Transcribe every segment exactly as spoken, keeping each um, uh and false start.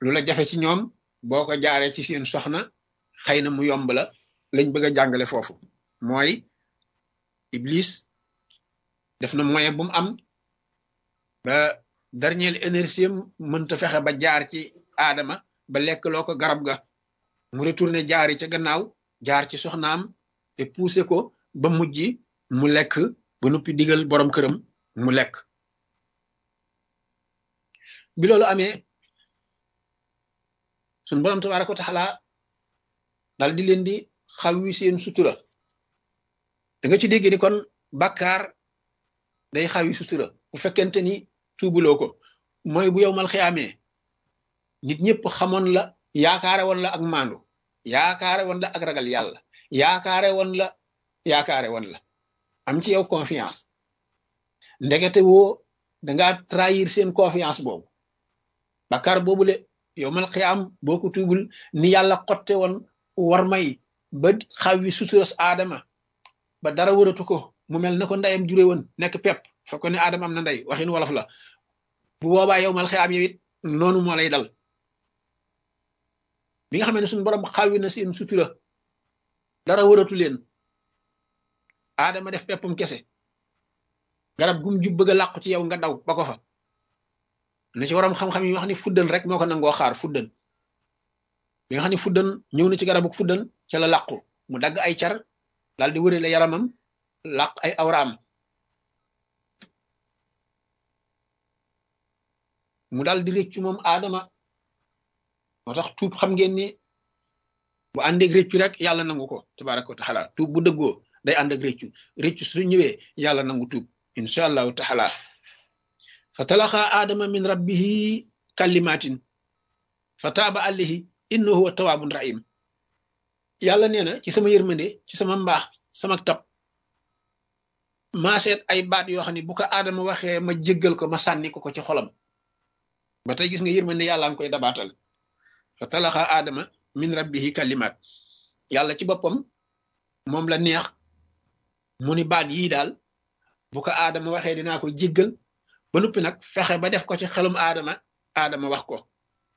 lu la jafe ci ñoom boo ko jaaree ci seen soxna xëy na mu yomb la lañ bëgg a jàngale foofu mooy Iblis def na moyen bu mu am ba dernière énergie mënta fexe ba jaar ci aadama ba lekk loo ko garab ga mu retourné jaari ca gannaaw jaar ci soxnaam te poussé ko ba mujj mu lekk ba noppi digal borom këram mu lekk bi loolu amee suñ borom tabaaraka wa taala dal di leen di xaw wi seen sutura da nga ci dégg ni kon bàkkaar day xaw yi sutura bu fekkente ni tuubuloo ko mooy bu yow mal xiyaamee nit ñëpp xamoon la yaakaare woon la ak maandu yaakaare woon la ak ragal yàlla yaakaare woon la yaakaare woon la am ci yow confiance ndekete woo dangaa trahir seen confiance boobu bàkkaar boobule yow mal xiyaam boo ko tuubul ni yàlla xotte woon war may ba xaw wi suturas aadama ba dara wëratu ko mu mel na ko ndeyam jure woon nekk pepp fa ko ne aadama am na ndey waxin wolof la bu boobaa yow mal xiyaam yow it noonu moo lay dal bi nga xam ne suñu borom xawi na seen sutura dara wëratu leen aadama def peppam kese garab gum jub bëgg a làqu ci yow nga daw ba ko fa na ci waram xam-xam yi wax ni fuddan rek moo ko nangoo xaar fuddan bi nga xam ne fuddan ñëw na ci garabu fuddan ca la làqu mu dagg ay car daal di wërale yaramam làq ay awraam mu daal di réccu moom aadama moo tax tuub xam ngeen ni bu àndeeg réccu rek yàlla nangu ko tabaraka wa taala tuub bu dëggoo day ànd ak réccu réccu su ñëwee yàlla nangu tuub insha allahu taala fa talaqa aadama min rabbihi kalimatin fa taaba alayhi innahu huwa tawaabun rahim yàlla nee na ci sama yërmande ci sama mbaax sama tab maa seet ay baat yoo xam ne bu ko aadama waxee ma jéggal ko ma sànni ko ko ci xolam ba tey gis nga yërmande yàlla nga koy dabaatal fa talaxa aadama min rabbihi kalimat yàlla ci boppam moom la neex mu ni baat yii daal bu ko aadama waxee dinaa ko jéggal ba noppi nag fexe ba def ko ci xelum aadama aadama wax ko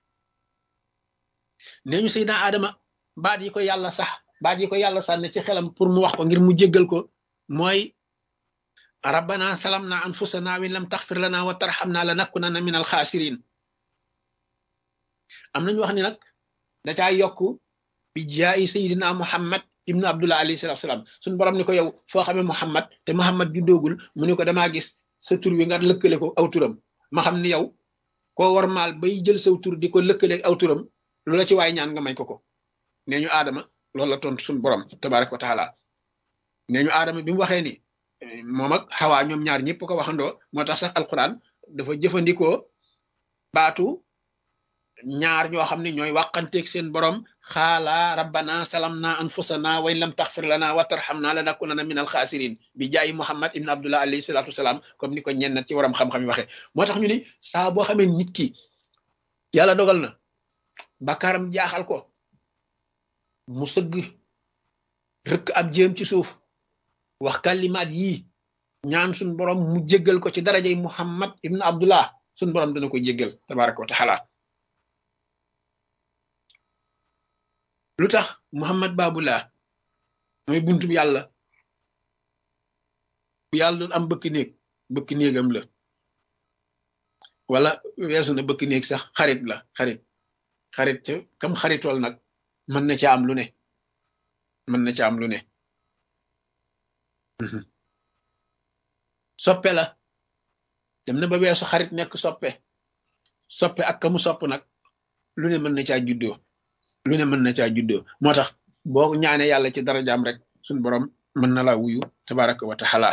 nee ñu Seydina aadama baat yi ko yàlla sax baat yi ko yàlla sànni ci xelam pour mu wax ko ngir mu jéggal ko mooy rabbana salamna anfusana wa in lam taxfir lana wa tarhamna lanakunanna min alxaasirin am nañu wax ni nag da caa yokk bi jaayi sayidina muhammad ibnu abdullah alayhi salatu salaam suñu borom ni ko yow foo xamee muhammad te muhammad juddoogul mu ni ko damaa gis sa tur wi nga lëkkale ko aw turam ma xam ni yow koo war maal bay jël saw tur di ko lëkkale aw turam lu la ci waay ñaan nga may ko ko nee ñu aadama loolu la tontu suñu borom tabaraka wa taala nee ñu aadama bi mu waxee ni moom ak xawaa ñoom ñaar ñëpp ko waxandoo moo tax sax alquran dafa jëfandikoo baatu ñaar ñoo xam ne ñooy wàqanteeg seen borom xaala rabbana salamna anfusana wa in lam taxfir lana wa tarhamna lanakunanna min alxaasirin bi jaayi muhammad ibn abdullah alayhi salatu wasalaam comme ni ko ñenn ci waram xam-xam yi waxee moo tax ñu ni saa boo xamee nit ki yàlla dogal na bakkaaram jaaxal ko mu sëgg rëkk ab jéem ci suuf wax kalimaat yii ñaan suñ borom mu jéggal ko ci darajay muhammad ibn abdullah suñ borom dana ko jéggal tabaraka wa taala lu tax muhammad babullah mooy buntu bi yàlla bu yàlla doon am bëkk néeg bëkk néegam la wala weesu na bëkk néeg sax xarit la xarit xarit ca kam xaritool nag mën na ca am lu ne mën na ca am lu ne soppe la dem na ba weesu xarit nekk soppe soppe ak kamu sopp nag lu ne mën na caa juddoo lu ne mën na caa juddoo moo tax boo ñaanee yàlla ci darajaam rek suñ borom mën na laa wuyu tabaraka wa taala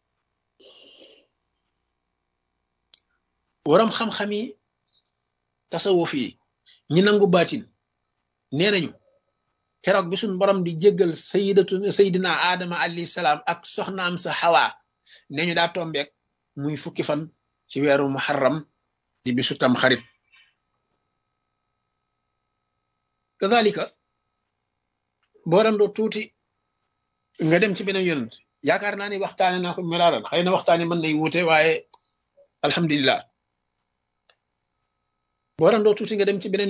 waram xam-xam yi tasawuf yi ñi nangu baatin nee nañu keroog bi suñ borom di jéggal sayidatu sayidina aadama alayhi salaam ak soxnaam sa xawa nee ñu daa tombeek muy fukki fan ci weeru muharram di bisu tam xarit kadalika boo randoo tuuti nga dem ci beneen yonent yaakaar naa ni waxtaane naa ko melaaral xëy na waxtaane mën nay wuute waaye alhamdulillah boo randoo tuuti nga dem ci beneen